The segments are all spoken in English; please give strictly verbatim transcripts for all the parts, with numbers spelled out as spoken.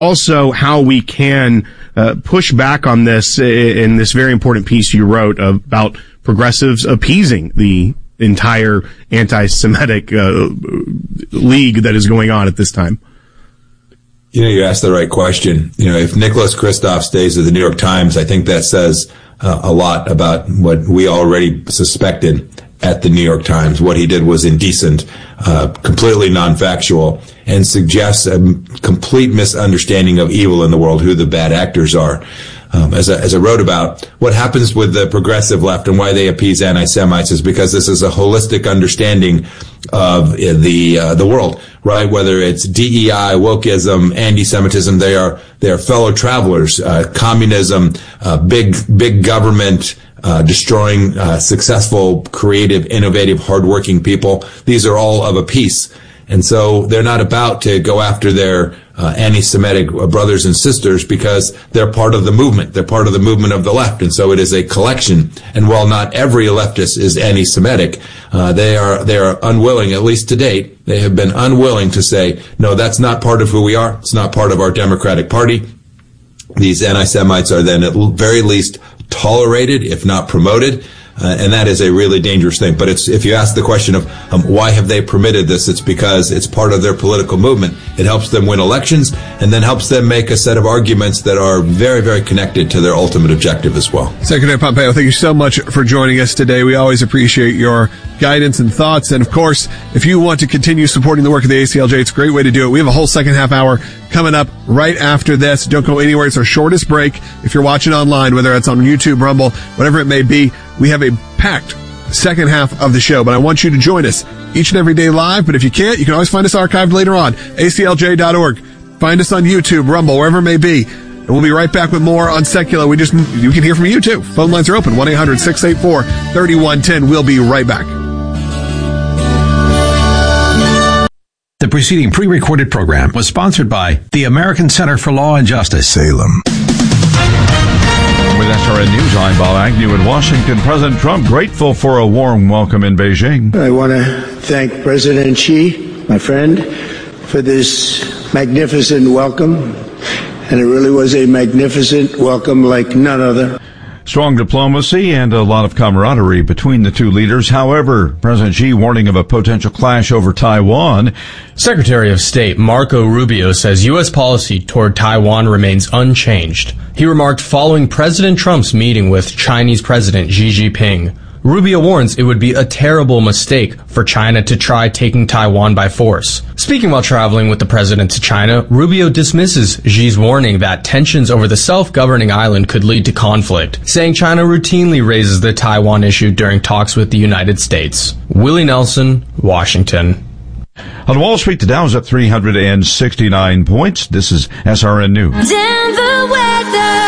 also how we can uh, push back on this in this very important piece you wrote about progressives appeasing the entire anti-Semitic uh, league that is going on at this time. You know, you asked the right question. You know, if Nicholas Kristof stays at the New York Times, I think that says uh, a lot about what we already suspected at the New York Times. What he did was indecent, uh, completely non-factual, and suggests a complete misunderstanding of evil in the world, who the bad actors are. Um, as, I, as I wrote about, what happens with the progressive left and why they appease anti-Semites is because this is a holistic understanding of the uh, the world, right? Whether it's D E I, wokeism, anti-Semitism, they are they are fellow travelers. Uh, communism, uh, big big government, uh, destroying uh, successful, creative, innovative, hardworking people. These are all of a piece. And so they're not about to go after their uh, anti-Semitic brothers and sisters because they're part of the movement. They're part of the movement of the left. And so it is a collection. And while not every leftist is anti-Semitic, uh, they are, they are unwilling, at least to date, they have been unwilling to say, no, that's not part of who we are. It's not part of our Democratic Party. These anti-Semites are then at very least tolerated, if not promoted. Uh, and that is a really dangerous thing. But it's, if you ask the question of um, why have they permitted this, it's because it's part of their political movement. It helps them win elections and then helps them make a set of arguments that are very, very connected to their ultimate objective as well. Secretary Pompeo, thank you so much for joining us today. We always appreciate your guidance and thoughts. And of course, if you want to continue supporting the work of the A C L J, it's a great way to do it. We have a whole second half hour coming up right after this. Don't go anywhere. It's our shortest break. If you're watching online, whether it's on YouTube, Rumble, whatever it may be, we have a packed second half of the show, but I want you to join us each and every day live. But if you can't, you can always find us archived later on, A C L J dot org. Find us on YouTube, Rumble, wherever it may be. And we'll be right back with more on Secular. We just, you can hear from you too. Phone lines are open, one eight hundred six eight four three one one zero. We'll be right back. The preceding pre-recorded program was sponsored by the American Center for Law and Justice, Salem. With S R N News, I'm Bob Agnew in Washington. President Trump grateful for a warm welcome in Beijing. I want to thank President Xi, my friend, for this magnificent welcome. And it really was a magnificent welcome like none other. Strong diplomacy and a lot of camaraderie between the two leaders. However, President Xi warning of a potential clash over Taiwan. Secretary of State Marco Rubio says U S policy toward Taiwan remains unchanged. He remarked following President Trump's meeting with Chinese President Xi Jinping. Rubio warns it would be a terrible mistake for China to try taking Taiwan by force. Speaking while traveling with the president to China, Rubio dismisses Xi's warning that tensions over the self-governing island could lead to conflict, saying China routinely raises the Taiwan issue during talks with the United States. Willie Nelson, Washington. On Wall Street, the Dow's up three hundred sixty-nine points. This is S R N News. Denver weather.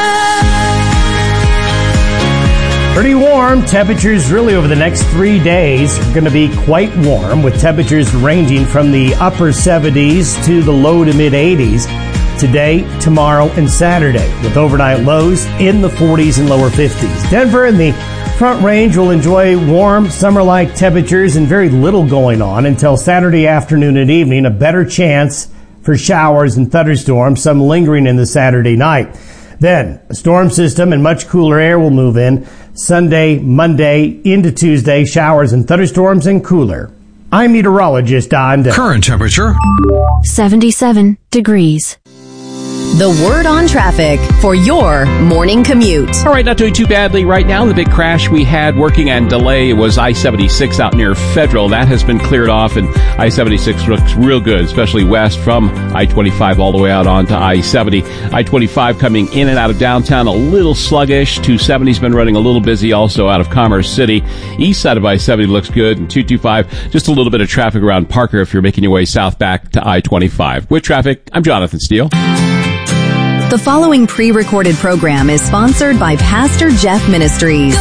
Pretty warm. Temperatures really over the next three days are going to be quite warm, with temperatures ranging from the upper seventies to the low to mid eighties today, tomorrow, and Saturday, with overnight lows in the forties and lower fifties. Denver and the Front Range will enjoy warm, summer-like temperatures and very little going on until Saturday afternoon and evening. A better chance for showers and thunderstorms, some lingering in the Saturday night. Then, a storm system and much cooler air will move in Sunday, Monday, into Tuesday, showers and thunderstorms and cooler. I'm meteorologist Don Denver. Current temperature seventy-seven degrees. The word on traffic for your morning commute. All right, not doing too badly right now. The big crash we had working on delay was I seventy-six out near Federal. That has been cleared off, and I seventy-six looks real good, especially west from I twenty-five all the way out onto I seventy. I twenty-five coming in and out of downtown a little sluggish. two seventy's been running a little busy also out of Commerce City. East side of I seventy looks good, and two twenty-five, just a little bit of traffic around Parker if you're making your way south back to I twenty-five. With traffic, I'm Jonathan Steele. The following pre-recorded program is sponsored by Pastor Jeff Ministries.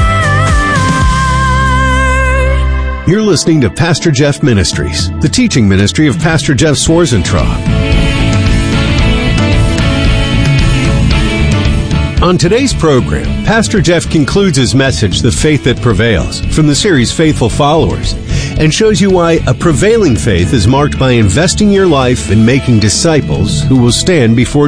You're listening to Pastor Jeff Ministries, the teaching ministry of Pastor Jeff Swarzentraub. On today's program, Pastor Jeff concludes his message, The Faith That Prevails, from the series Faithful Followers. and shows you why a prevailing faith is marked by investing your life in making disciples who will stand before